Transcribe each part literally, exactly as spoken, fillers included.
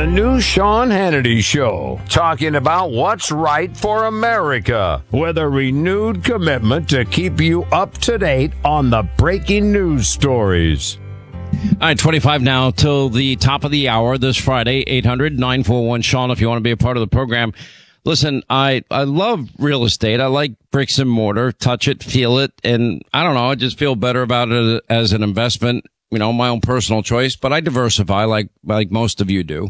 The new Sean Hannity Show, talking about what's right for America, with a renewed commitment to keep you up to date on the breaking news stories. All right, twenty-five now till the top of the hour this Friday, eight hundred nine four one Sean if you want to be a part of the program. Listen, I, I love real estate. I like bricks and mortar, touch it, feel it. And I don't know, I just feel better about it as an investment, you know, my own personal choice. But I diversify like like most of you do.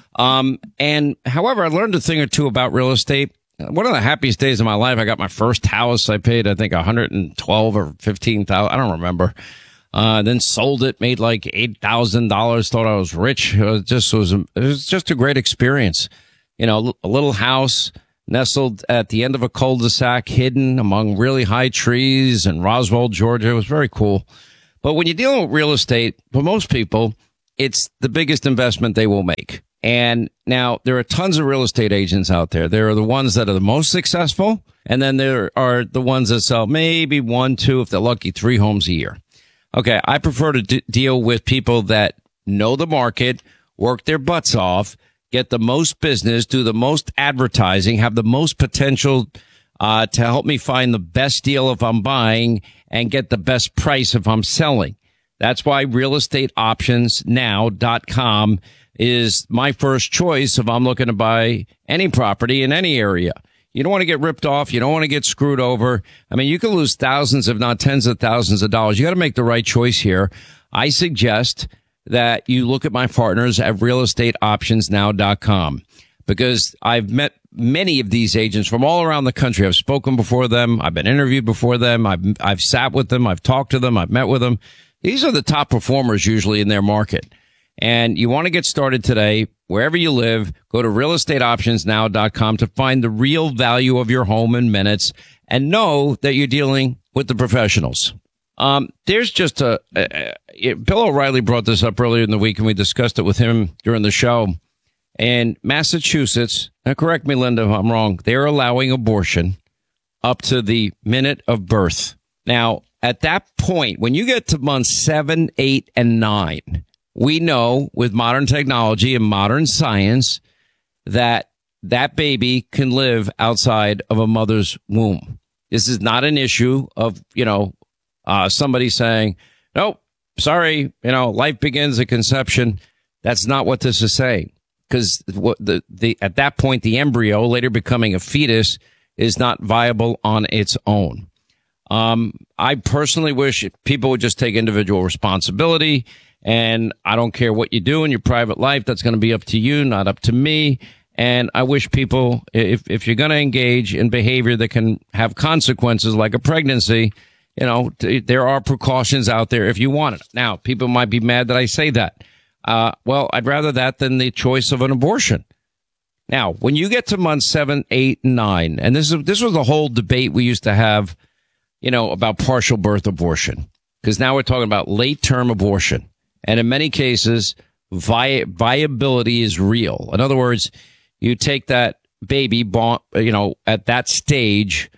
Um, and however, I learned a thing or two about real estate. One of the happiest days of my life, I got my first house. I paid, I think, one hundred twelve or fifteen thousand. I don't remember. Uh, then sold it, made like eight thousand dollars, thought I was rich. It was just was, it was just a great experience. You know, a little house nestled at the end of a cul-de-sac, hidden among really high trees in Roswell, Georgia. It was very cool. But when you're dealing with real estate, for most people, it's the biggest investment they will make. And now there are tons of real estate agents out there. There are the ones that are the most successful. And then there are the ones that sell maybe one, two, if they're lucky, three homes a year. Okay, I prefer to d- deal with people that know the market, work their butts off, get the most business, do the most advertising, have the most potential uh to help me find the best deal if I'm buying and get the best price if I'm selling. That's why real estate options now dot com is my first choice if I'm looking to buy any property in any area. You don't want to get ripped off. You don't want to get screwed over. I mean, you can lose thousands, if not tens of thousands of dollars. You got to make the right choice here. I suggest that you look at my partners at real estate options now dot com, because I've met many of these agents from all around the country. I've spoken before them. I've been interviewed before them. I've, I've sat with them. I've talked to them. I've met with them. These are the top performers usually in their market. And you want to get started today, wherever you live, go to real estate options now dot com to find the real value of your home in minutes and know that you're dealing with the professionals. Um, there's just a, a, a Bill O'Reilly brought this up earlier in the week, and we discussed it with him during the show. And Massachusetts, now correct me, Linda, if I'm wrong, they're allowing abortion up to the minute of birth. Now, at that point, when you get to months seven, eight, and nine, we know with modern technology and modern science that that baby can live outside of a mother's womb. This is not an issue of, you know, uh, somebody saying, nope, sorry, you know, life begins at conception. That's not what this is saying. Because what the, the, at that point, the embryo later becoming a fetus is not viable on its own. Um, I personally wish people would just take individual responsibility. And I don't care what you do in your private life. That's going to be up to you, not up to me. And I wish people, if, if you're going to engage in behavior that can have consequences like a pregnancy, you know, t- there are precautions out there if you want it. Now, people might be mad that I say that. Uh, well, I'd rather that than the choice of an abortion. Now, when you get to months seven, eight, and nine, and this is, this was the whole debate we used to have, you know, about partial birth abortion, because now we're talking about late term abortion. And in many cases, vi- viability is real. In other words, you take that baby, born, you know, at that stage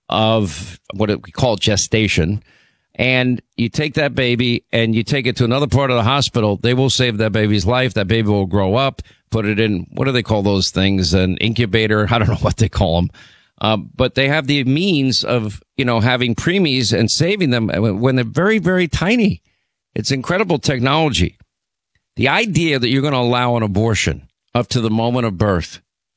of what we call gestation, and you take that baby and you take it to another part of the hospital. They will save that baby's life. That baby will grow up, put it in, what do they call those things? An incubator. I don't know what they call them. Um, but they have the means of, you know, having preemies and saving them when they're very, very tiny. It's incredible technology. The idea that you're going to allow an abortion up to the moment of birth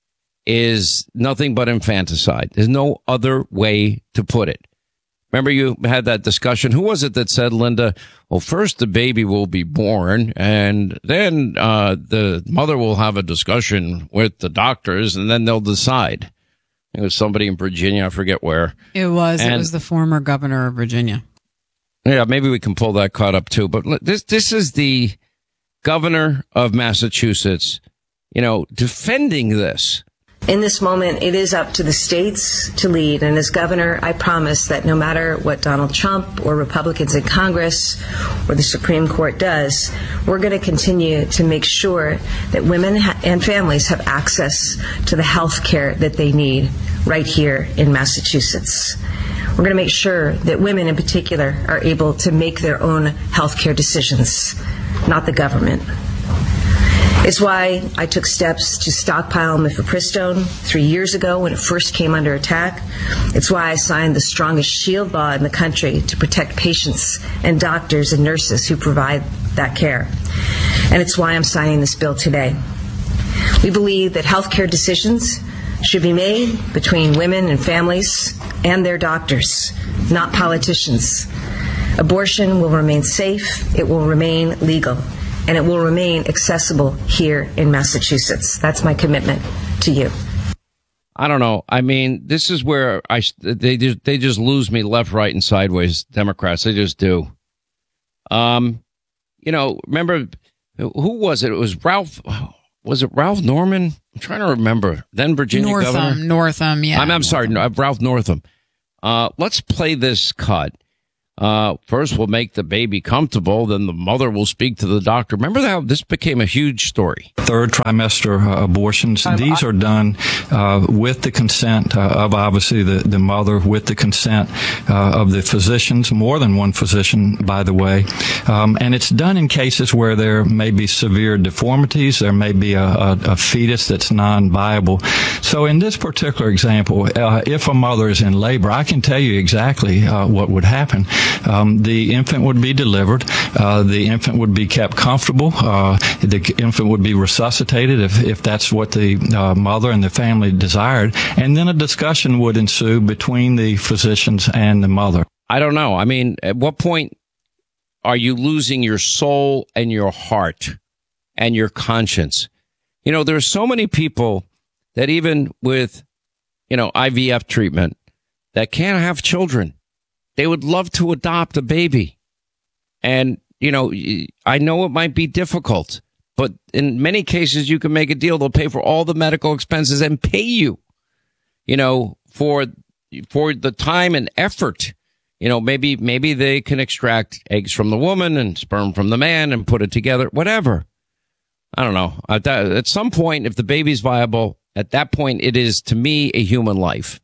is nothing but infanticide. There's no other way to put it. Remember you had that discussion. Who was it that said, Linda, well, first the baby will be born and then uh the mother will have a discussion with the doctors and then they'll decide. It was somebody in Virginia. I forget where. It was. And, it was the former governor of Virginia. Yeah, maybe we can pull that cut up too. But this this is the governor of Massachusetts, you know, defending this. In this moment, it is up to the states to lead. And as governor, I promise that no matter what Donald Trump or Republicans in Congress or the Supreme Court does, we're going to continue to make sure that women ha- and families have access to the health care that they need right here in Massachusetts. We're going to make sure that women in particular are able to make their own health care decisions, not the government. It's why I took steps to stockpile mifepristone three years ago when it first came under attack. It's why I signed the strongest shield law in the country to protect patients and doctors and nurses who provide that care. And it's why I'm signing this bill today. We believe that healthcare decisions should be made between women and families and their doctors, not politicians. Abortion will remain safe, it will remain legal, and it will remain accessible here in Massachusetts. That's my commitment to you. I don't know. I mean, this is where I they just they just lose me left, right, and sideways. Democrats, they just do. Um, you know, remember who was it? It was Ralph. Was it Ralph Norman? I'm trying to remember. Then Virginia Northam, governor. Northam, yeah. I'm, I'm sorry, no, Ralph Northam. Uh, let's play this cut. Uh, first, we'll make the baby comfortable. Then the mother will speak to the doctor. Remember how this became a huge story? Third trimester uh, abortions. These are done uh, with the consent uh, of obviously the, the mother, with the consent uh, of the physicians, more than one physician, by the way. Um, and it's done in cases where there may be severe deformities. There may be a, a, a fetus that's non-viable. So in this particular example, uh, if a mother is in labor, I can tell you exactly uh, what would happen. Um, the infant would be delivered. Uh, the infant would be kept comfortable. Uh, the infant would be resuscitated if, if that's what the uh, mother and the family desired. And then a discussion would ensue between the physicians and the mother. I don't know. I mean, at what point are you losing your soul and your heart and your conscience? You know, there are so many people that even with, you know, I V F treatment that can't have children. They would love to adopt a baby. And, you know, I know it might be difficult, but in many cases you can make a deal. They'll pay for all the medical expenses and pay you, you know, for, for the time and effort. You know, maybe, maybe they can extract eggs from the woman and sperm from the man and put it together, whatever. I don't know. At, that, at some point, if the baby's viable, at that point, it is, to me, a human life.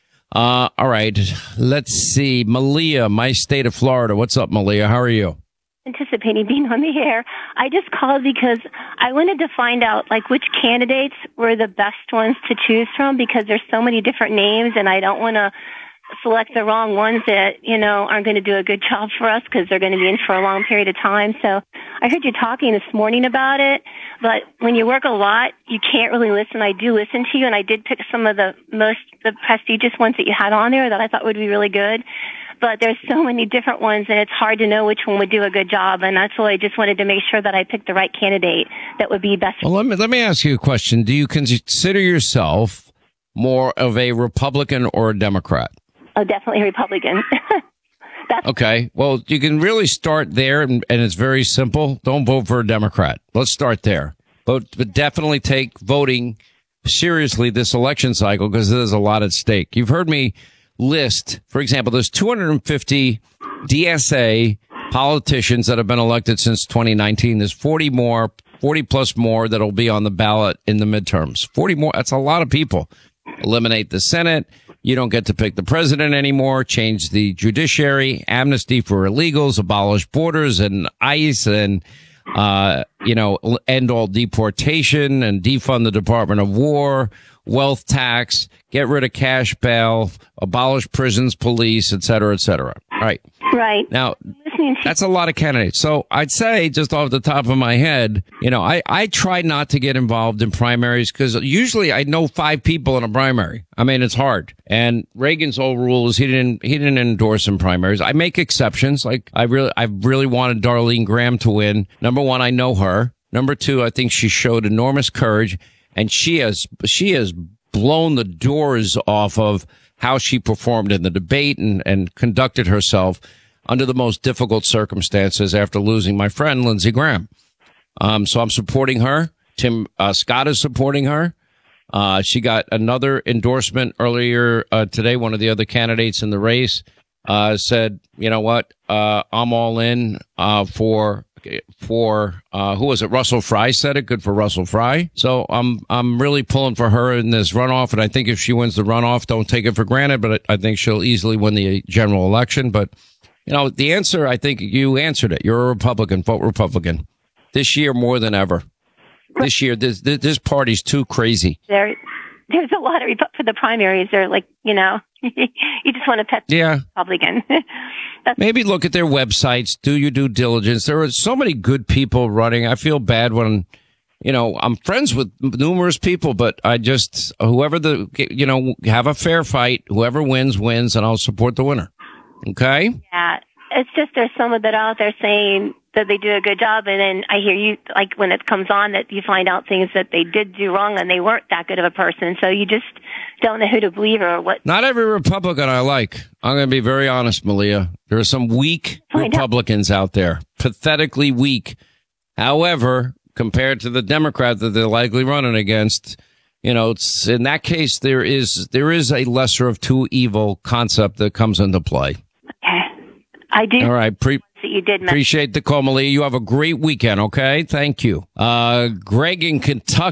Uh, all right. Let's see. Malia, my state of Florida. What's up, Malia? How are you? Anticipating being on the air. I just called because I wanted to find out, like, which candidates were the best ones to choose from, because there's so many different names, and I don't want to select the wrong ones that, you know, aren't going to do a good job for us because they're going to be in for a long period of time. So I heard you talking this morning about it, but when you work a lot, you can't really listen. I do listen to you, and I did pick some of the most, the prestigious ones that you had on there that I thought would be really good. But there's so many different ones, and it's hard to know which one would do a good job. And that's why I just wanted to make sure that I picked the right candidate that would be best. Well, let me, let me ask you a question. Do you consider yourself more of a Republican or a Democrat? Oh, definitely Republican. That's- okay. Well, you can really start there, and, and it's very simple. Don't vote for a Democrat. Let's start there. But, but definitely take voting seriously this election cycle, because there's a lot at stake. You've heard me list, for example, there's two hundred fifty D S A politicians that have been elected since twenty nineteen. There's forty more, forty plus more that'll be on the ballot in the midterms. forty more. That's a lot of people. Eliminate the Senate. You don't get to pick the president anymore. Change the judiciary. Amnesty for illegals. Abolish borders and ICE, and, uh, you know, end all deportation and defund the Department of War. Wealth tax. Get rid of cash bail. Abolish prisons, police, et cetera, et cetera. Right. Right. Now, that's a lot of candidates. So I'd say, just off the top of my head, you know, I, I try not to get involved in primaries, because usually I know five people in a primary. I mean, it's hard. And Reagan's whole rule is he didn't, he didn't endorse in primaries. I make exceptions. Like I really, I really wanted Darlene Graham to win. Number one, I know her. Number two, I think she showed enormous courage, and she has, she has blown the doors off of how she performed in the debate and, and conducted herself under the most difficult circumstances after losing my friend, Lindsey Graham. Um, so I'm supporting her. Tim uh, Scott is supporting her. Uh, she got another endorsement earlier uh, today. One of the other candidates in the race uh, said, you know what, uh, I'm all in uh, for for uh who was it? Russell Fry said it. Good for Russell Fry. So I'm I'm really pulling for her in this runoff, and I think if she wins the runoff, don't take it for granted, but I think she'll easily win the general election. But you know, the answer, I think you answered it. You're a Republican. Vote Republican this year more than ever. this year. This this, this party's too crazy. There, there's a lot of for the primaries. They're like, you know, you just want to pet the Yeah. Republican. That's Maybe look at their websites. Do your due diligence. There are so many good people running. I feel bad when, you know, I'm friends with numerous people, but I just, whoever the, you know, have a fair fight. Whoever wins, wins, and I'll support the winner. Okay? Yeah. It's just there's someone that out there saying that they do a good job, and then I hear you, like, when it comes on that you find out things that they did do wrong and they weren't that good of a person. So you just don't know who to believe or what. Not every Republican I like. I'm going to be very honest, Malia. There are some weak Find Republicans out there. Pathetically weak. However, compared to the Democrat that they're likely running against, you know, it's, in that case, there is there is a lesser of two evil concept that comes into play. Okay. I do. All right. Pre- That you did mention. appreciate the call, Malia. You have a great weekend, okay? Thank you. Uh, Greg in Kentucky.